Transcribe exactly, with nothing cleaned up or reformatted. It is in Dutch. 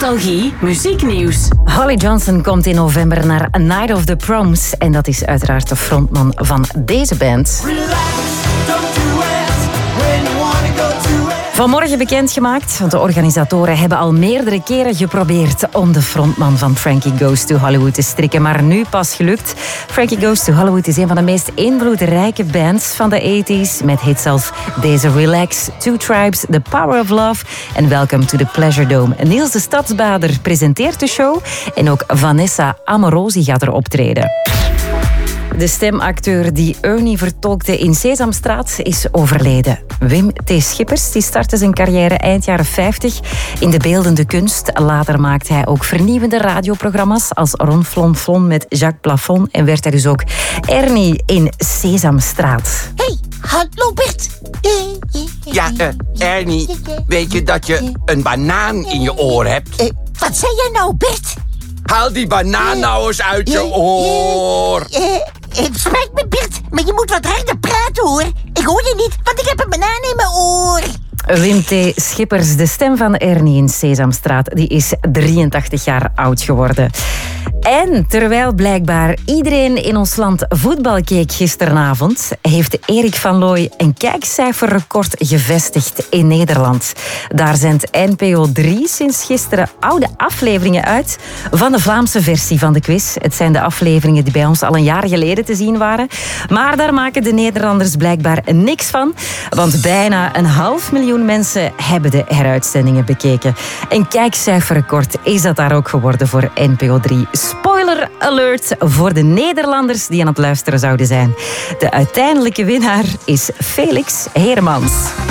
Nostalgie, muzieknieuws. Holly Johnson komt in november naar A Night of the Proms. En dat is uiteraard de frontman van deze band. Vanmorgen bekendgemaakt, want de organisatoren hebben al meerdere keren geprobeerd om de frontman van Frankie Goes to Hollywood te strikken, maar nu pas gelukt. Frankie Goes to Hollywood is een van de meest invloedrijke bands van de tachtig, met hits als deze Relax, Two Tribes, The Power of Love en Welcome to the Pleasure Dome. Niels de Stadsbader presenteert de show en ook Vanessa Amorosi gaat er optreden. De stemacteur die Ernie vertolkte in Sesamstraat is overleden. Wim T. Schippers die startte zijn carrière eind jaren vijftig in de beeldende kunst. Later maakte hij ook vernieuwende radioprogramma's als Ron Flon Flon met Jacques Plafond en werd hij dus ook Ernie in Sesamstraat. Hey, hallo Bert. Ja, uh, Ernie, weet je dat je een banaan in je oor hebt? Uh, wat zei jij nou, Bert? Haal die banaan nou eens uit je oor. Uh, uh, Het spijt me, Bert, maar je moet wat harder praten, hoor. Ik hoor je niet, want ik heb een banaan in mijn oor. Wim T. Schippers, de stem van Ernie in Sesamstraat, die is drieëntachtig jaar oud geworden. En terwijl blijkbaar iedereen in ons land voetbal keek gisteravond, heeft Erik van Looy een kijkcijferrecord gevestigd in Nederland. Daar zendt N P O drie sinds gisteren oude afleveringen uit van de Vlaamse versie van de quiz. Het zijn de afleveringen die bij ons al een jaar geleden te zien waren. Maar daar maken de Nederlanders blijkbaar niks van, want bijna een half miljoen mensen hebben de heruitzendingen bekeken. Een kijkcijferrecord is dat daar ook geworden voor N P O drie. Spoiler alert voor de Nederlanders die aan het luisteren zouden zijn. De uiteindelijke winnaar is Felix Heremans.